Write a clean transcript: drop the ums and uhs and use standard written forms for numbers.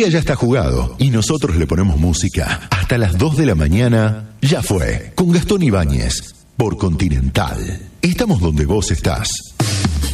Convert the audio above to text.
día ya está jugado y nosotros le ponemos música hasta las 2 de la mañana. Ya fue, con Gastón Ibáñez, por Continental. Estamos donde vos estás.